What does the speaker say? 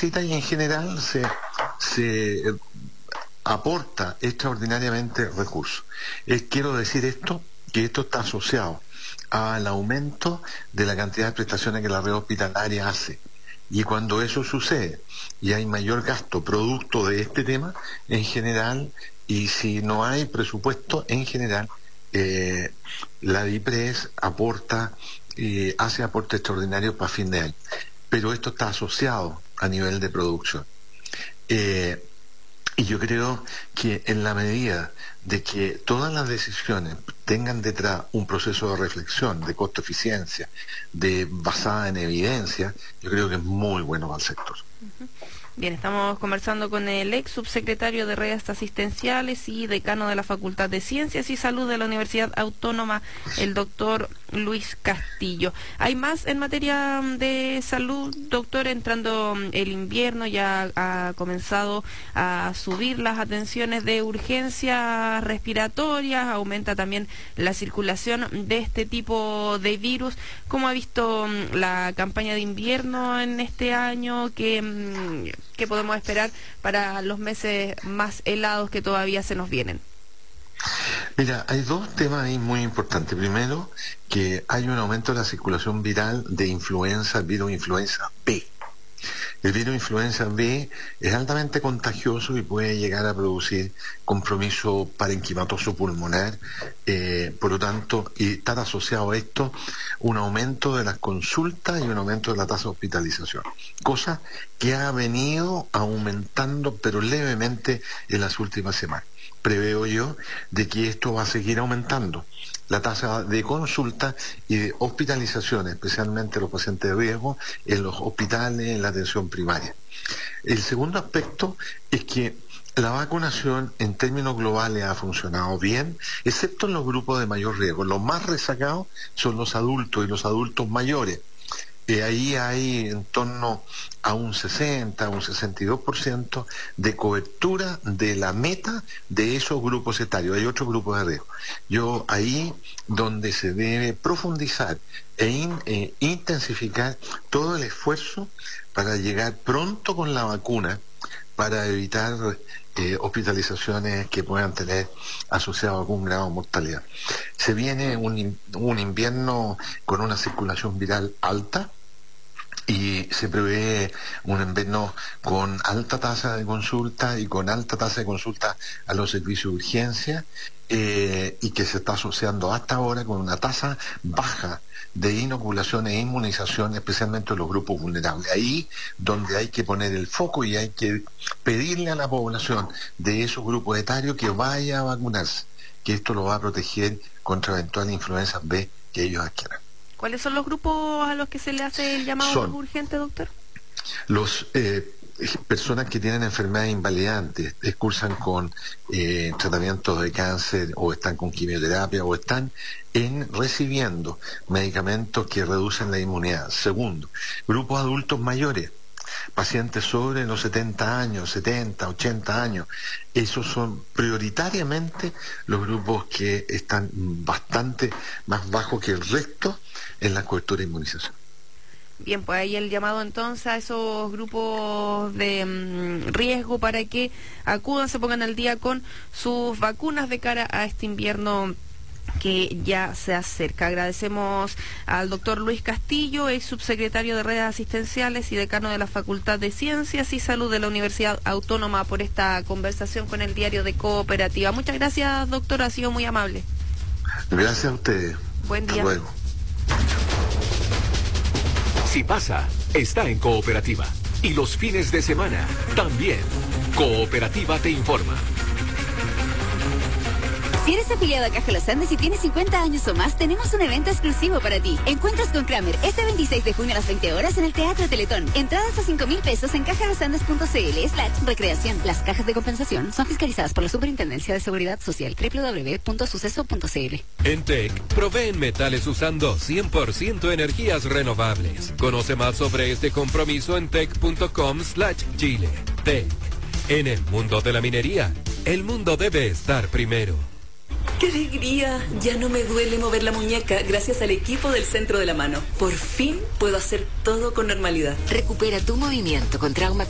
necesita y en general se aporta extraordinariamente recursos. Quiero decir esto, que esto está asociado al aumento de la cantidad de prestaciones que la red hospitalaria hace. Y cuando eso sucede y hay mayor gasto producto de este tema, en general, y si no hay presupuesto, en general, la DIPRES aporta, hace aporte extraordinario para fin de año. Pero esto está asociado a nivel de producción. Y yo creo que en la medida de que todas las decisiones tengan detrás un proceso de reflexión, de costo-eficiencia, basada en evidencia, yo creo que es muy bueno para el sector. Bien, estamos conversando con el ex subsecretario de Redes Asistenciales y decano de la Facultad de Ciencias y Salud de la Universidad Autónoma, el doctor Luis Castillo. ¿Hay más en materia de salud, doctor? Entrando el invierno, ya ha comenzado a subir las atenciones de urgencias respiratorias, aumenta también la circulación de este tipo de virus. ¿Cómo ha visto la campaña de invierno en este año? ¿Qué podemos esperar para los meses más helados que todavía se nos vienen? Mira, hay dos temas ahí muy importantes. Primero, que hay un aumento de la circulación viral de influenza, el virus influenza B. El virus influenza B es altamente contagioso y puede llegar a producir compromiso parenquimatoso pulmonar, por lo tanto, y está asociado a esto un aumento de las consultas y un aumento de la tasa de hospitalización, cosa que ha venido aumentando pero levemente en las últimas semanas. Preveo yo de que esto va a seguir aumentando. La tasa de consulta y de hospitalización, especialmente los pacientes de riesgo, en los hospitales, en la atención primaria. El segundo aspecto es que la vacunación en términos globales ha funcionado bien, excepto en los grupos de mayor riesgo. Los más rezagados son los adultos y los adultos mayores. Ahí hay en torno a un 60, un 62% de cobertura de la meta de esos grupos etarios. Hay otros grupos de riesgo. Yo ahí donde se debe profundizar e intensificar todo el esfuerzo para llegar pronto con la vacuna, para evitar hospitalizaciones que puedan tener asociado algún grado de mortalidad. Se viene un invierno con una circulación viral alta y se prevé un invierno con alta tasa de consulta y con alta tasa de consulta a los servicios de urgencia, y que se está asociando hasta ahora con una tasa baja de inoculación e inmunización, especialmente en los grupos vulnerables. Ahí donde hay que poner el foco y hay que pedirle a la población de esos grupos etarios que vaya a vacunarse, que esto lo va a proteger contra eventual influenza B que ellos adquieran. ¿Cuáles son los grupos a los que se le hace el llamado urgente, doctor? Los personas que tienen enfermedades invalidantes, cursan con tratamientos de cáncer o están con quimioterapia o están recibiendo medicamentos que reducen la inmunidad. Segundo, grupos adultos mayores, pacientes sobre los 70 años, 70, 80 años. Esos son prioritariamente los grupos que están bastante más bajos que el resto en la cobertura de inmunización. Bien, pues ahí el llamado entonces a esos grupos de riesgo para que acudan, se pongan al día con sus vacunas de cara a este invierno que ya se acerca. Agradecemos al doctor Luis Castillo, ex subsecretario de Redes Asistenciales y decano de la Facultad de Ciencias y Salud de la Universidad Autónoma, por esta conversación con el diario de Cooperativa. Muchas gracias, doctor, ha sido muy amable. Gracias a ustedes. Buen día. Hasta luego. Si pasa, está en Cooperativa. Y los fines de semana también. Cooperativa te informa. Si eres afiliado a Caja Los Andes y tienes 50 años o más, tenemos un evento exclusivo para ti. Encuentros con Kramer este 26 de junio a las 20 horas en el Teatro Teletón. Entradas a 5,000 pesos en cajalosandes.cl/recreación. Las cajas de compensación son fiscalizadas por la Superintendencia de Seguridad Social. www.suceso.cl. En TEC, proveen metales usando 100% energías renovables. Conoce más sobre este compromiso en tec.com/Chile. TEC. En el mundo de la minería, el mundo debe estar primero. ¡Qué alegría! Ya no me duele mover la muñeca gracias al equipo del Centro de la Mano. Por fin puedo hacer todo con normalidad. Recupera tu movimiento con trauma